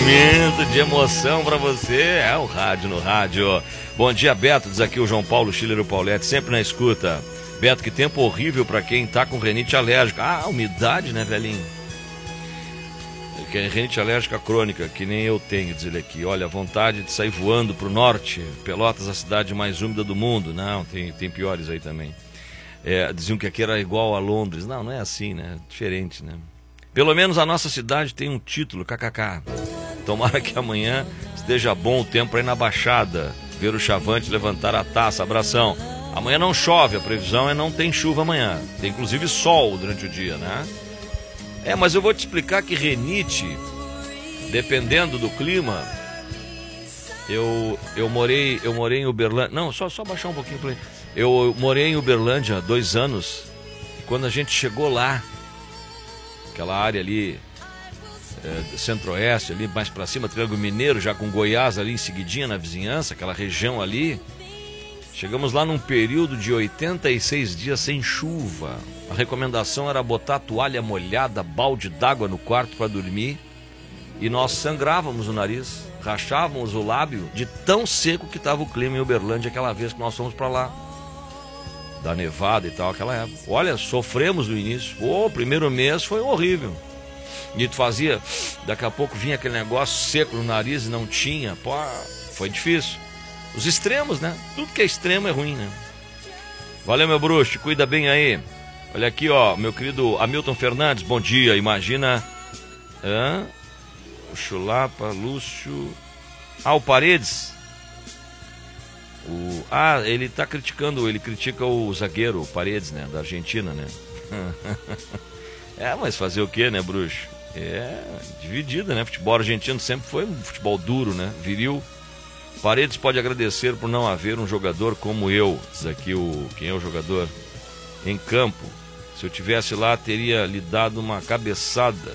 momento de emoção pra você. É o rádio no rádio. Bom dia, Beto, diz aqui o João Paulo Schiller Paulette, sempre na escuta. Beto, que tempo horrível pra quem tá com renite alérgica. Ah, umidade, né, velhinho? Que é renite alérgica crônica, que nem eu tenho, diz ele aqui. Olha, vontade de sair voando pro norte. Pelotas, a cidade mais úmida do mundo. Não, tem piores aí também. Diziam que aqui era igual a Londres. Não, não é assim, né? Diferente, né? Pelo menos a nossa cidade tem um título, kkk. Tomara que amanhã esteja bom o tempo para ir na Baixada, ver o Chavante levantar a taça. Abração. Amanhã não chove, a previsão é não tem chuva amanhã. Tem inclusive sol durante o dia, né? Mas eu vou te explicar que renite, dependendo do clima, eu morei em Uberlândia. Não, só baixar um pouquinho para aí. Eu morei em Uberlândia há 2 anos. E quando a gente chegou lá, aquela área ali, centro-oeste, ali mais para cima, Triângulo Mineiro, já com Goiás ali em seguidinha na vizinhança, aquela região ali, chegamos lá num período de 86 dias sem chuva. A recomendação era botar toalha molhada, balde d'água no quarto para dormir, e nós sangrávamos o nariz, rachávamos o lábio de tão seco que estava o clima em Uberlândia aquela vez que nós fomos para lá, da nevada e tal, aquela época. Olha, sofremos no início. O primeiro mês foi horrível. E tu fazia, daqui a pouco vinha aquele negócio seco no nariz e não tinha. Pô, foi difícil. Os extremos, né? Tudo que é extremo é ruim, né? Valeu, meu bruxo, cuida bem aí. Olha aqui, ó, meu querido Hamilton Fernandes, bom dia. Imagina o Chulapa, Lúcio. O Paredes. Ele tá criticando, ele critica o zagueiro, o Paredes, né? Da Argentina, né? Mas fazer o quê, né, bruxo? Dividida, né? Futebol argentino sempre foi um futebol duro, né? Viril. Paredes pode agradecer por não haver um jogador como eu. Diz aqui quem é o jogador em campo. Se eu tivesse lá, teria lhe dado uma cabeçada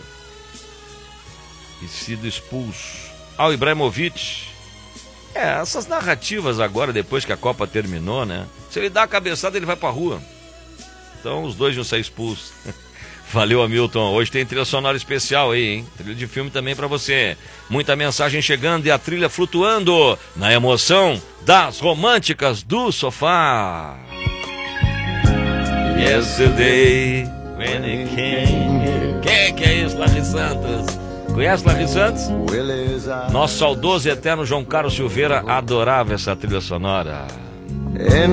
e sido expulso. O Ibrahimovic. Essas narrativas agora, depois que a Copa terminou, né? Se ele dá a cabeçada, ele vai pra rua. Então os dois vão sair expulsos. Valeu, Hamilton. Hoje tem trilha sonora especial aí, hein? Trilha de filme também pra você. Muita mensagem chegando e a trilha flutuando na emoção das românticas do sofá. Yesterday when it came. Que é isso, Larry Santos? Conhece Larry Santos? Nosso saudoso e eterno João Carlos Silveira adorava essa trilha sonora.